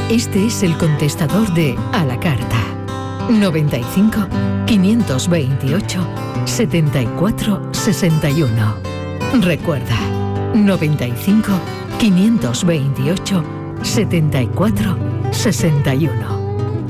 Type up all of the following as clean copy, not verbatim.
Este es el contestador de A la Carta. 95 528 74 61. Recuerda, 95 528 74 61.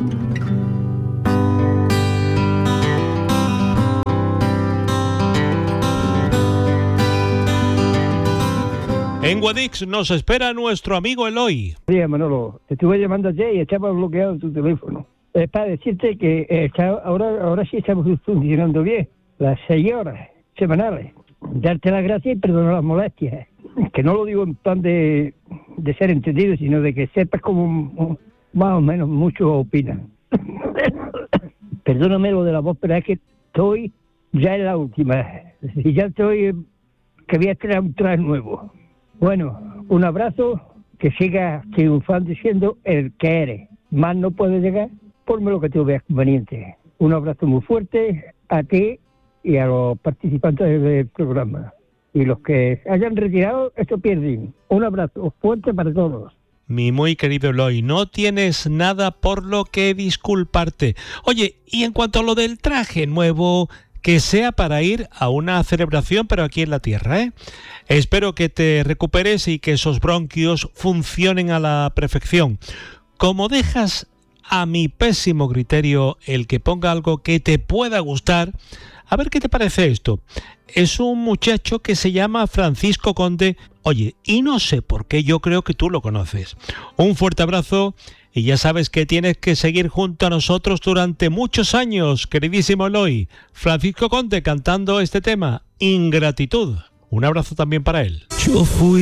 En Guadix nos espera nuestro amigo Eloy. Sí, Manolo, te estuve llamando ayer y estaba bloqueado tu teléfono. Para decirte que ahora sí estamos funcionando bien, las 6 horas semanales. Darte las gracias y perdonar las molestias. Que no lo digo en plan de ser entendido, sino de que sepas como más o menos muchos opinan. Perdóname lo de la voz, pero es que estoy ya en la última. Y ya estoy que voy a traer un traje nuevo. Bueno, un abrazo, que sigas triunfando siendo el que eres. Más no puedes llegar, ponme lo que tú veas conveniente. Un abrazo muy fuerte a ti y a los participantes del programa. Y los que hayan retirado, esto pierden. Un abrazo fuerte para todos. Mi muy querido Eloy, no tienes nada por lo que disculparte. Oye, y en cuanto a lo del traje nuevo, que sea para ir a una celebración, pero aquí en la tierra, ¿eh? Espero que te recuperes y que esos bronquios funcionen a la perfección. Como dejas a mi pésimo criterio el que ponga algo que te pueda gustar, a ver qué te parece esto. Es un muchacho que se llama Francisco Conde. Oye, y no sé por qué, yo creo que tú lo conoces. Un fuerte abrazo y ya sabes que tienes que seguir junto a nosotros durante muchos años, queridísimo Eloy. Francisco Conde cantando este tema, Ingratitud. Un abrazo también para él. Yo fui